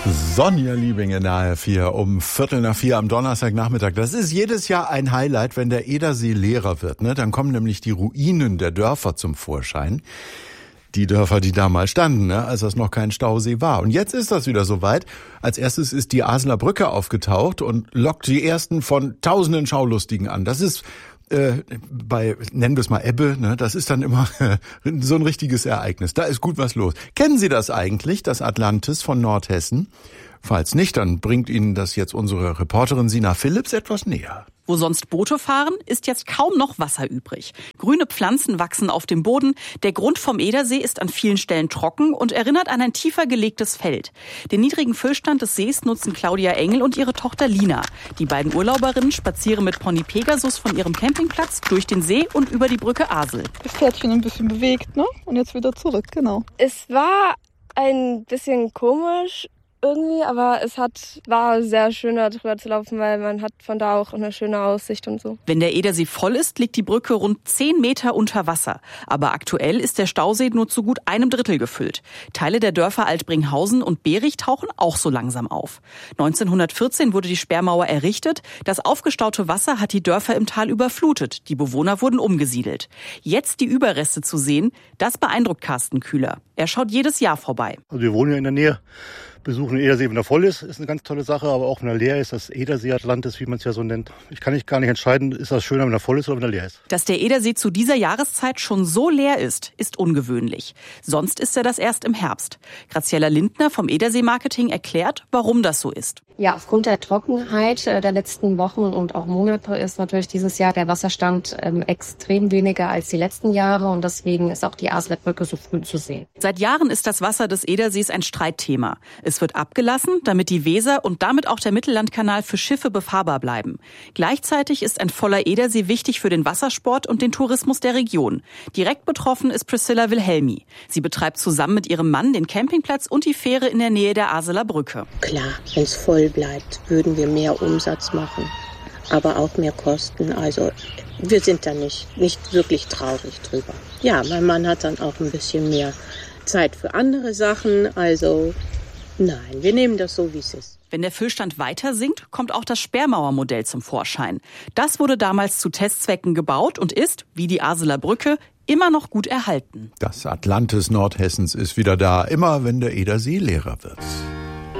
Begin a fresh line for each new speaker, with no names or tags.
Sonja Liebing in der HR4 um 3:45 am Donnerstagnachmittag. Das ist jedes Jahr ein Highlight, wenn der Edersee leerer wird. Dann kommen nämlich die Ruinen der Dörfer zum Vorschein. Die Dörfer, die da mal standen, als das noch kein Stausee war. Und jetzt ist das wieder soweit. Als erstes ist die Aseler Brücke aufgetaucht und lockt die ersten von tausenden Schaulustigen an. Das ist nennen wir es mal Ebbe, das ist dann immer so ein richtiges Ereignis. Da ist gut was los. Kennen Sie das eigentlich, das Atlantis von Nordhessen? Falls nicht, dann bringt Ihnen das jetzt unsere Reporterin Sina Phillips etwas näher.
Wo sonst Boote fahren, ist jetzt kaum noch Wasser übrig. Grüne Pflanzen wachsen auf dem Boden. Der Grund vom Edersee ist an vielen Stellen trocken und erinnert an ein tiefer gelegtes Feld. Den niedrigen Füllstand des Sees nutzen Claudia Engel und ihre Tochter Lina. Die beiden Urlauberinnen spazieren mit Pony Pegasus von ihrem Campingplatz durch den See und über die Brücke Asel.
Das Pferdchen ein bisschen bewegt, Und jetzt wieder zurück, genau.
Es war ein bisschen komisch irgendwie, aber war sehr schön, da drüber zu laufen, weil man hat von da auch eine schöne Aussicht und so.
Wenn der Edersee voll ist, liegt die Brücke rund 10 Meter unter Wasser. Aber aktuell ist der Stausee nur zu gut 1/3 gefüllt. Teile der Dörfer Altbringhausen und Berich tauchen auch so langsam auf. 1914 wurde die Sperrmauer errichtet. Das aufgestaute Wasser hat die Dörfer im Tal überflutet. Die Bewohner wurden umgesiedelt. Jetzt die Überreste zu sehen, das beeindruckt Carsten Kühler. Er schaut jedes Jahr vorbei.
Also wir wohnen ja in der Nähe. Besuchen den Edersee, wenn er voll ist eine ganz tolle Sache, aber auch wenn er leer ist, das Edersee Atlantis, wie man es ja so nennt. Ich kann gar nicht entscheiden, ist das schöner, wenn er voll ist oder wenn er leer ist.
Dass der Edersee zu dieser Jahreszeit schon so leer ist ungewöhnlich. Sonst ist er das erst im Herbst. Graziella Lindner vom Edersee-Marketing erklärt, warum das so ist.
Ja, aufgrund der Trockenheit der letzten Wochen und auch Monate ist natürlich dieses Jahr der Wasserstand extrem weniger als die letzten Jahre und deswegen ist auch die Aseler Brücke so früh zu sehen.
Seit Jahren ist das Wasser des Edersees ein Streitthema. Es wird abgelassen, damit die Weser und damit auch der Mittellandkanal für Schiffe befahrbar bleiben. Gleichzeitig ist ein voller Edersee wichtig für den Wassersport und den Tourismus der Region. Direkt betroffen ist Priscilla Wilhelmi. Sie betreibt zusammen mit ihrem Mann den Campingplatz und die Fähre in der Nähe der Aseler Brücke.
Klar, wenn es voll bleibt, würden wir mehr Umsatz machen, aber auch mehr Kosten. Also wir sind da nicht wirklich traurig drüber. Ja, mein Mann hat dann auch ein bisschen mehr Zeit für andere Sachen. Also nein, wir nehmen das so, wie es ist.
Wenn der Füllstand weiter sinkt, kommt auch das Sperrmauermodell zum Vorschein. Das wurde damals zu Testzwecken gebaut und ist, wie die Aseler Brücke, immer noch gut erhalten.
Das Atlantis Nordhessens ist wieder da, immer wenn der Edersee leerer wird.